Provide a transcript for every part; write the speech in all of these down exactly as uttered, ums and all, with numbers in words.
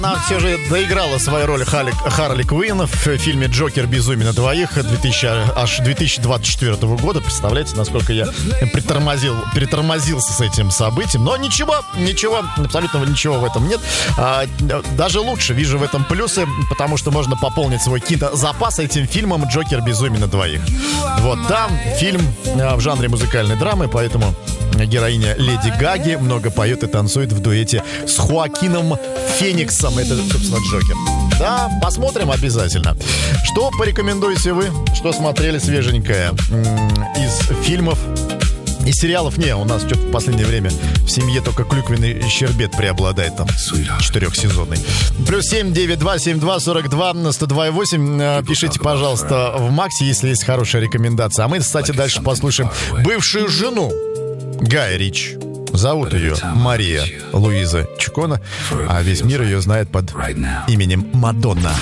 Она все же доиграла свою роль Харли, Харли Квинн в фильме «Джокер. Безумие на двоих» две тысячи, аж две тысячи двадцать четвёртого года. Представляете, насколько я притормозил, перетормозился с этим событием. Но ничего, ничего, абсолютно ничего в этом нет. А, даже лучше, вижу в этом плюсы, потому что можно пополнить свой кинозапас этим фильмом «Джокер. Безумие на двоих». Вот, да, фильм в жанре музыкальной драмы, поэтому героиня Леди Гаги много поет и танцует в дуэте с Хоакином Фениксом. Это, собственно, Джокер. Да, посмотрим обязательно. Что порекомендуете вы? Что смотрели свеженькое из фильмов? Из сериалов? Не, у нас что-то в последнее время в семье только клюквенный щербет преобладает там. Четырехсезонный. Плюс семь девять два семь два сорок два сто два и восемь. Пишите, пожалуйста, в Максе, если есть хорошая рекомендация. А мы, кстати, дальше послушаем бывшую жену Гая Ричи. Зовут ее Мария Луиза Чикона, а весь мир ее знает под именем Мадонна.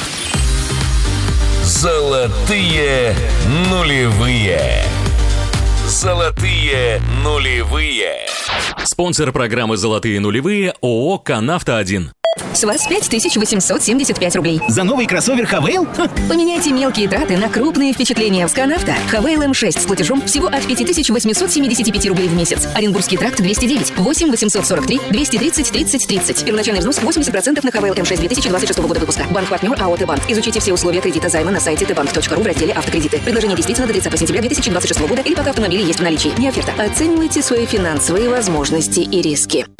Золотые нулевые. Золотые нулевые. Спонсор программы «Золотые нулевые» ООО «Канавто один». С вас пять тысяч восемьсот семьдесят пять рублей. За новый кроссовер Хавейл? Поменяйте мелкие траты на крупные впечатления в Сканавто. Хавейл эм шесть с платежом всего от пять тысяч восемьсот семьдесят пять рублей в месяц. Оренбургский тракт двести девять, восемь восемьсот сорок три двести тридцать тридцать тридцать. Первоначальный взнос восемьдесят процентов на Хавейл эм шесть две тысячи двадцать шестого года выпуска. Банк-партнер АО «Т-банк». Изучите все условия кредита займа на сайте тэ банк точка ру в разделе «Автокредиты». Предложение действительно до тридцатого сентября две тысячи двадцать шестого года или пока автомобили есть в наличии. Не оферта. Оценивайте свои финансовые возможности и риски.